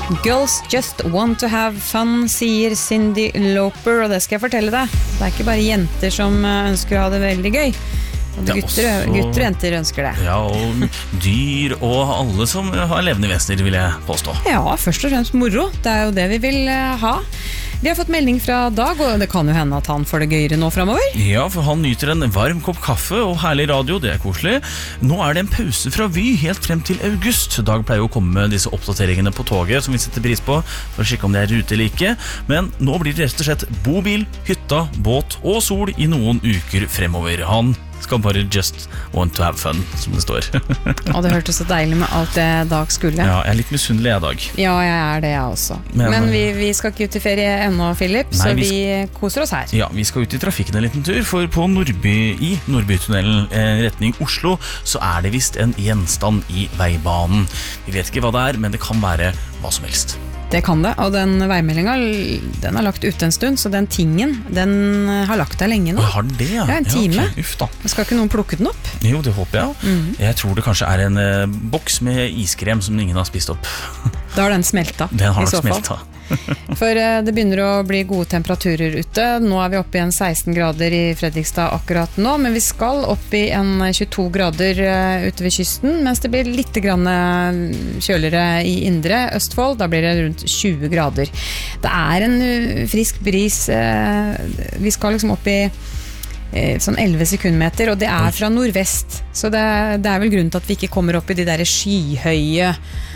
Girls just want to have fun, sier Cyndi Lauper, og det skal jeg fortelle deg. Det ikke bare jenter som ønsker å ha det veldig gøy. Og gutter og jenter ønsker det. Ja, og dyr og alle som har levende vesener, vil jeg påstå. Ja, først og fremst moro. Det jo det vi vil ha. Vi har fått melding fra Dag, og det kan jo hende at han får det gøyere nå fremover. Ja, for han nyter en varm kopp kaffe og herlig radio, det koselig. Nå det en pause fra Vy helt frem til august. Dag pleier å komme med disse oppdateringene på toget som vi setter pris på, for å sjekke om det rute eller ikke. Men nå blir det rett og slett bobil, hytta, båt og sol i noen uker fremover. Han skal bare just want to have fun, som det står. Og det hørtes så deilig med alt det Dag skulle. Ja, jeg litt misunnelig Dag. Ja, jeg det jeg også. Men vi skal ikke ut i ferie ennå, Philip, så vi koser oss her. Ja, vi skal ut i trafikken en liten tur, for på i Nordbytunnelen retning Oslo, så det visst en gjenstand i veibanen. Vi vet ikke hva det men det kan være hva som helst. Det kan det, og den veimeldingen, den har lagt ute en stund, så den tingen, den har lagt der lenge nå. Har den det, ja? Ja, en time. Okay. Uff da. Skal ikke noen plukke den opp? Jo, det håper jeg. Jeg tror det kanskje en boks med iskrem som ingen har spist opp. Da har den smelta, den har i så fall. Smelta. For det begynner å bli gode temperaturer ute. Nå vi oppe i en 16 grader i Fredrikstad akkurat nå, men vi skal opp i en 22 grader ute ved kysten, mens det blir litt grann kjøligere i indre Østfold. Da blir det rundt 20 grader. Det en frisk bris. Vi skal liksom opp i sånn 11 sekundmeter, og det fra nordvest. Så det vel grunnen til at vi ikke kommer opp i de der skyhøye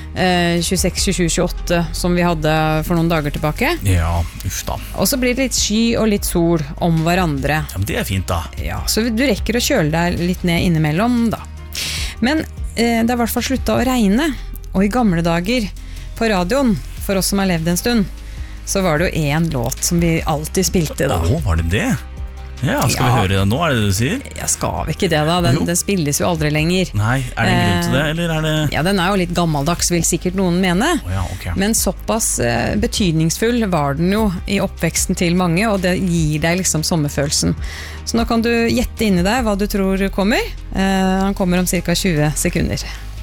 26, 27, 28 som vi hadde for noen dager tilbake. Ja, uff da. Og så blir det litt sky og litt sol om hverandre. Ja, men det fint da. Ja, så du rekker å kjøle deg litt ned innimellom da. Men det I hvert fall sluttet å regne, og i gamle dager på radioen, for oss som har levd en stund, så var det jo en låt som vi alltid spilte da. Var det det? Ja, skal vi høre det nå? Det du sier? Ja, skal vi ikke det da? Den spilles jo aldri lenger. Nei, det en grunn til det, eller det... Ja, den jo litt gammeldags, vil sikkert noen mene. Ja, okay. Men såpass betydningsfull var den jo i oppveksten til mange, og det gir deg liksom sommerfølelsen. Så nå kan du gjette inn I deg hva du tror kommer. Han kommer om cirka 20 sekunder.